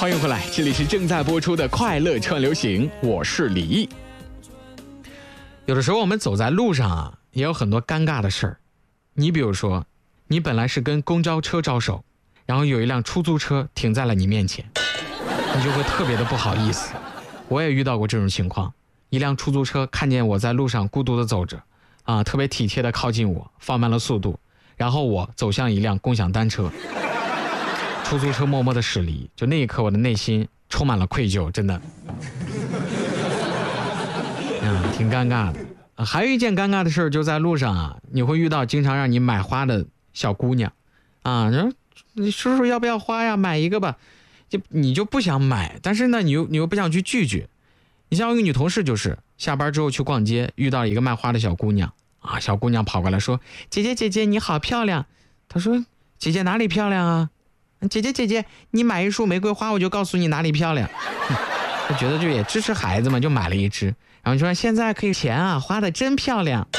欢迎回来，这里是正在播出的快乐串流行，我是李毅。有的时候我们走在路上啊，也有很多尴尬的事儿。你比如说，你本来是跟公交车招手，然后有一辆出租车停在了你面前，你就会特别的不好意思。我也遇到过这种情况，一辆出租车看见我在路上孤独的走着啊，特别体贴的靠近我，放慢了速度，然后我走向一辆共享单车，出租车默默的驶离，就那一刻我的内心充满了愧疚，真的挺尴尬的。还有一件尴尬的事，就在路上啊，你会遇到经常让你买花的小姑娘啊，你叔叔要不要花呀，买一个吧，你就不想买，但是呢你又不想去拒绝。你像我一个女同事，就是下班之后去逛街，遇到一个卖花的小姑娘啊，小姑娘跑过来说，姐姐你好漂亮。她说，姐姐哪里漂亮啊？姐姐你买一束玫瑰花，我就告诉你哪里漂亮。她觉得就也支持孩子嘛，就买了一支，然后就说现在可以钱啊，花的真漂亮。